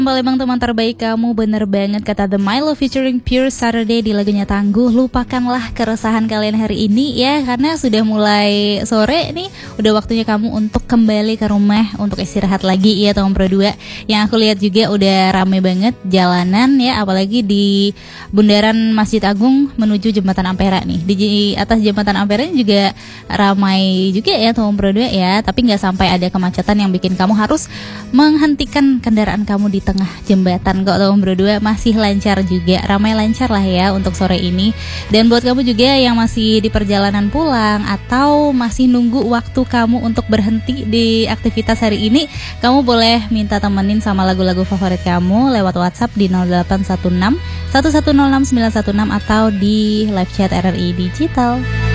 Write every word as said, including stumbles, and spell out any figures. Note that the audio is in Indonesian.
Palembang teman terbaik kamu, bener banget kata The Milo featuring Pure Saturday di lagunya Tangguh. Lupakanlah keresahan kalian hari ini ya, karena sudah mulai sore nih, udah waktunya kamu untuk kembali ke rumah untuk istirahat lagi ya teman Pro dua. Yang aku lihat juga udah rame banget jalanan ya, apalagi di bundaran Masjid Agung menuju Jembatan Ampera nih. Di atas Jembatan Ampera ini juga ramai juga ya teman Pro dua ya, tapi nggak sampai ada kemacetan yang bikin kamu harus menghentikan kendaraan kamu di tengah jembatan kok teman Pro dua. Masih lancar juga, ramai lancar lah ya untuk sore ini. Dan buat kamu juga yang masih di perjalanan pulang atau masih nunggu waktu kamu untuk berhenti di aktivitas hari ini, kamu boleh minta temenin sama lagu-lagu favorit kamu lewat WhatsApp di nol delapan satu enam satu satu nol enam sembilan satu enam atau di live chat R R I Digital.